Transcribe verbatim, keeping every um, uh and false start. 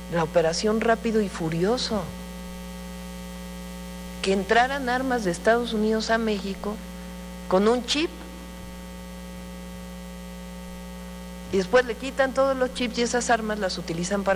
la operación Rápido y Furioso, que entraran armas de Estados Unidos a México con un chip y después le quitan todos los chips y esas armas las utilizan para